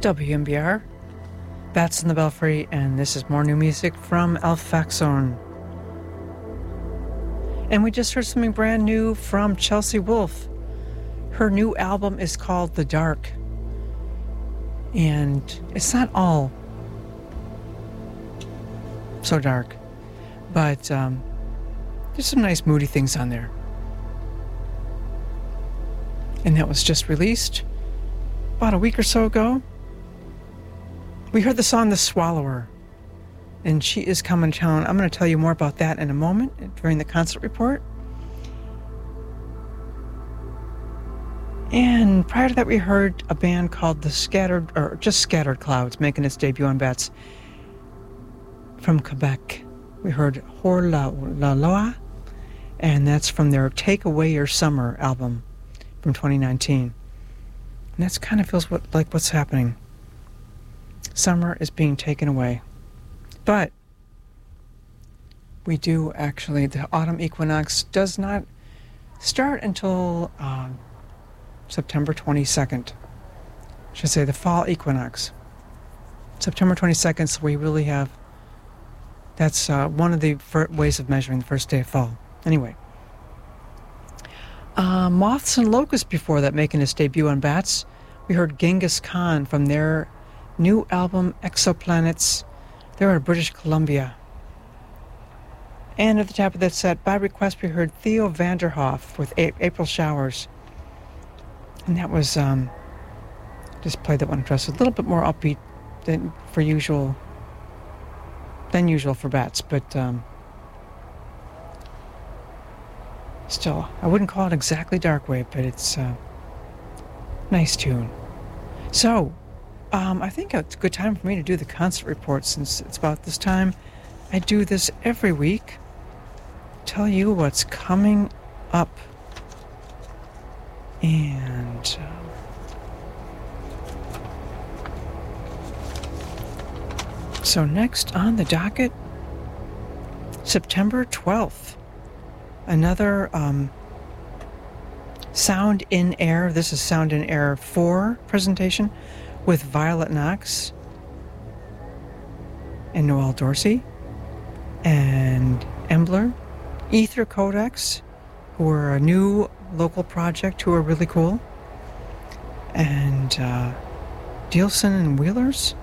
WMBR, Bats in the Belfry, and this is more new music from Alfaxone. And we just heard something brand new from Chelsea Wolfe. Her new album is called The Dark. And it's not all so dark, but there's some nice moody things on there. And that was just released about a week or so ago. We heard the song The Swallower, and she is coming to town. I'm going to tell you more about that in a moment during the concert report. And prior to that, we heard a band called Scattered Clouds making its debut on Bats from Quebec. We heard Hors la Loi, and that's from their Take Away Your Summer album from 2019. And that kind of feels like what's happening. Summer is being taken away. But we do actually, the autumn equinox does not start until September 22nd. I should say the fall equinox. September 22nd, so we really have, that's one of the ways of measuring the first day of fall. Anyway. Moths and Locusts before that, making its debut on Bats. We heard Genghis Khan from their new album Exoplanets. They're in British Columbia. And at the top of that set, by request, we heard Theo Vanderhoff with April Showers. And that was, just played that one address, a little bit more upbeat than usual for Bats, but still, I wouldn't call it exactly dark wave, but it's a nice tune. So, I think it's a good time for me to do the concert report since it's about this time. I do this every week. Tell you what's coming up. And so next on the docket, September 12th, another Sound in Air. This is Sound in Air 4 presentation with Violet Knox and Noel Dorsey and Embler, Ether Codex, who are a new local project who are really cool, and Dielson and Wheelers,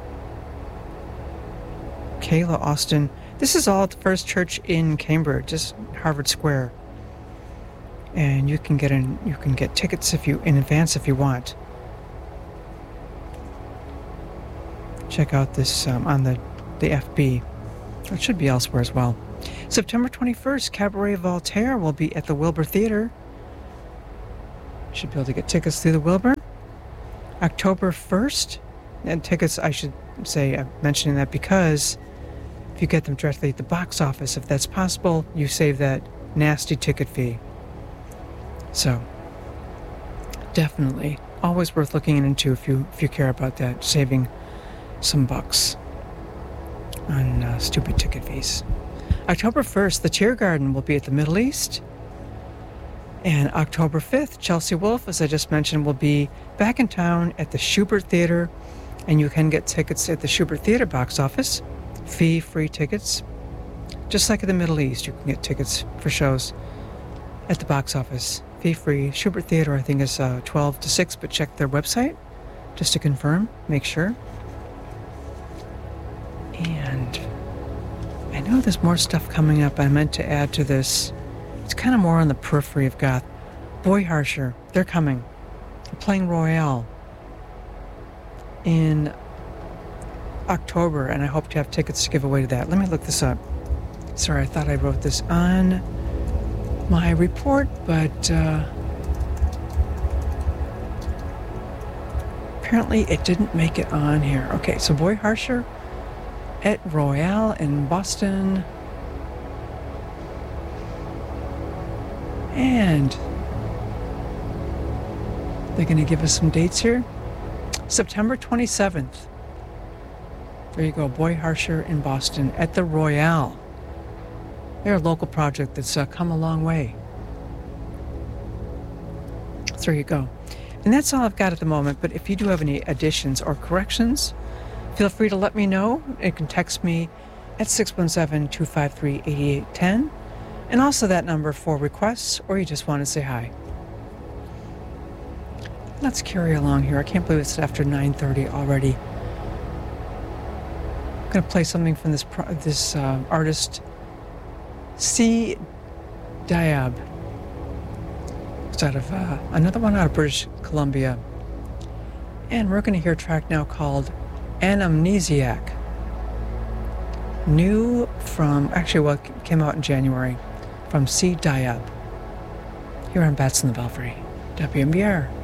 Kayla Austin. This is all at the First Church in Cambridge, just Harvard Square, and you can get tickets in advance if you want. Check out this on the FB. It should be elsewhere as well. September 21st, Cabaret Voltaire will be at the Wilbur Theater. Should be able to get tickets through the Wilbur. October 1st, and tickets, I should say, I'm mentioning that because if you get them directly at the box office, if that's possible, you save that nasty ticket fee. So, definitely, always worth looking into if you care about that, saving some bucks on stupid ticket fees. October 1st, the Tiergarten will be at the Middle East. And October 5th, Chelsea Wolfe, as I just mentioned, will be back in town at the Schubert Theater. And you can get tickets at the Schubert Theater box office. Fee-free tickets. Just like in the Middle East, you can get tickets for shows at the box office. Fee-free. Schubert Theater, I think, is 12 to 6, but check their website just to confirm. Make sure. And I know there's more stuff coming up I meant to add to this. It's kind of more on the periphery of goth. Boy Harsher, they're coming. They're playing Royale in October, and I hope to have tickets to give away to that. Let me look this up. Sorry, I thought I wrote this on my report, but apparently it didn't make it on here. Okay, so Boy Harsher at Royale in Boston. And they're going to give us some dates here. September 27th. There you go, Boy Harsher in Boston at the Royale. They're a local project that's come a long way. So there you go. And that's all I've got at the moment, but if you do have any additions or corrections, feel free to let me know. You can text me at 617-253-8810, and also that number for requests, or you just want to say hi. Let's carry along here. I can't believe it's after 9:30 already. I'm going to play something from this artist, C. Diab. It's out of another one out of British Columbia. And we're going to hear a track now called Anamnesiac. New from, actually, well, it came out in January, from C. Diab. Here on Bats in the Belfry, WMBR.